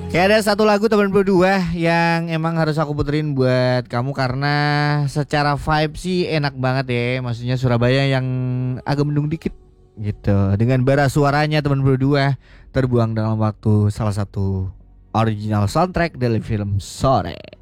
Kayak ada satu lagu teman berdua yang emang harus aku puterin buat kamu karena secara vibe sih enak banget ya. Maksudnya Surabaya yang agak mendung dikit gitu. Dengan bara suaranya teman berdua terbuang dalam waktu salah satu original soundtrack dari film Sore.